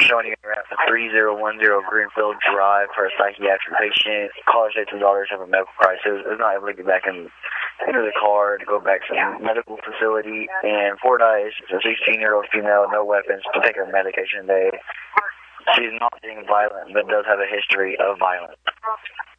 showing you around for 3010 Greenfield Drive for a psychiatric patient. Caller said $2 have a medical crisis. Is not able to get back into the car to go back to the medical facility. And Fordyce is a 16-year-old female, no weapons, to take her medication today. She's not being violent, but does have a history of violence.